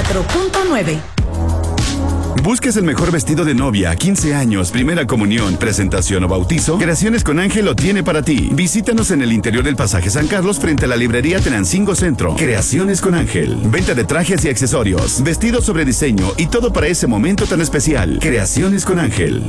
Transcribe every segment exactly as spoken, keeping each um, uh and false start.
cuatro punto nueve. ¿Buscas el mejor vestido de novia, quince años, primera comunión, presentación o bautizo? Creaciones con Ángel lo tiene para ti. Visítanos en el interior del Pasaje San Carlos frente a la librería Tenancingo Centro. Creaciones con Ángel. Venta de trajes y accesorios, vestidos sobre diseño y todo para ese momento tan especial. Creaciones con Ángel.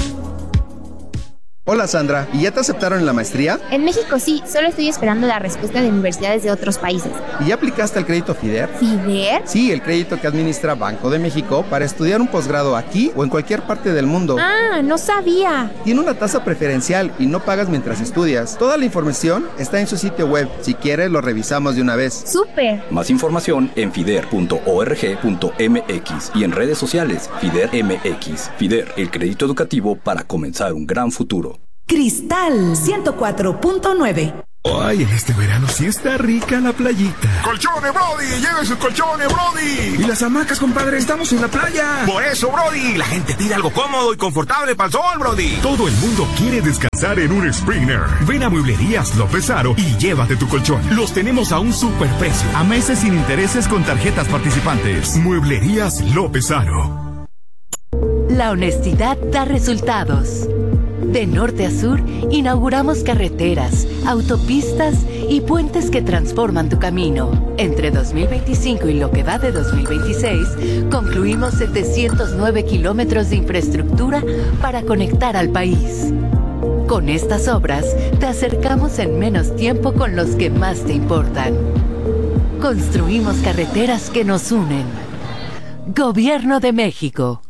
Hola Sandra, ¿y ya te aceptaron en la maestría? En México sí, solo estoy esperando la respuesta de universidades de otros países. ¿Y ya aplicaste al crédito FIDER? ¿FIDER? Sí, el crédito que administra Banco de México para estudiar un posgrado aquí o en cualquier parte del mundo. Ah, no sabía. Tiene una tasa preferencial y no pagas mientras estudias. Toda la información está en su sitio web. Si quieres, lo revisamos de una vez. ¡Súper! Más información en fider punto org punto m x y en redes sociales FIDER M X. FIDER, el crédito educativo para comenzar un gran futuro. Cristal ciento cuatro punto nueve. Ay, en este verano sí está rica la playita. ¡Colchones, Brody! ¡Lleven sus colchones, Brody! Y las hamacas, compadre, estamos en la playa. Por eso, Brody, la gente pide algo cómodo y confortable para el sol, Brody. Todo el mundo quiere descansar en un Springer. Ven a Mueblerías López Aro y llévate tu colchón. Los tenemos a un superprecio. A meses sin intereses con tarjetas participantes. Mueblerías López Aro. La honestidad da resultados. De norte a sur, inauguramos carreteras, autopistas y puentes que transforman tu camino. Entre dos mil veinticinco y lo que va de dos mil veintiséis, concluimos setecientos nueve kilómetros de infraestructura para conectar al país. Con estas obras, te acercamos en menos tiempo con los que más te importan. Construimos carreteras que nos unen. Gobierno de México.